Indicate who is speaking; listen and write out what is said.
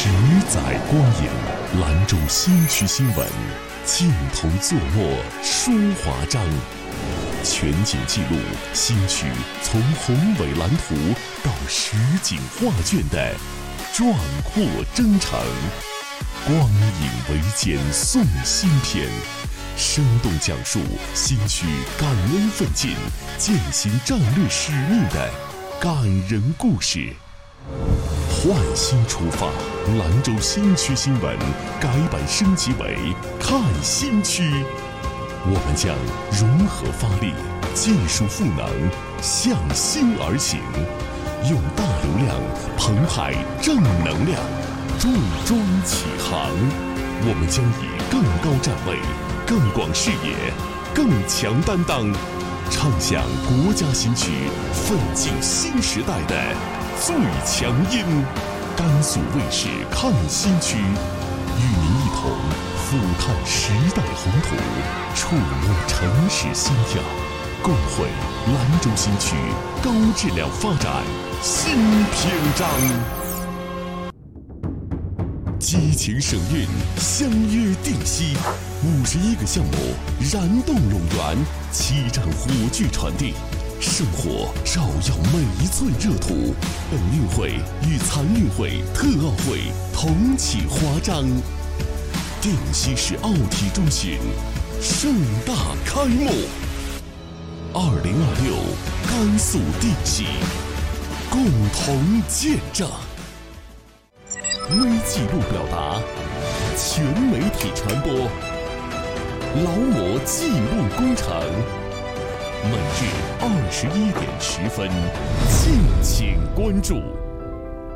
Speaker 1: 10载光影，兰州新区新闻，镜头作墨书华章，全景记录新区从宏伟蓝图到实景画卷的壮阔征程。光影为鉴送新篇，生动讲述新区感恩奋进、践行战略使命的感人故事。焕新出发，兰州新区新闻改版升级为看新区。我们将融合发力，技术赋能，向新而行，用大流量澎湃正能量，重装启航。我们将以更高站位、更广视野、更强担当，唱响国家新区奋进新时代的最强音。甘肃卫视看新区，与您一同俯瞰时代宏图，触摸城市心跳，共绘兰州新区高质量发展新篇章。激情省运，相约定西，51个项目燃动陇源，7站火炬传递，生活照耀每一寸热土。本运会与残运会、特奥会同启华章，定西市奥体中心盛大开幕。2026甘肃定西，共同见证。微记录表达，全媒体传播，劳模记录工程。每日21点10分，敬请关注。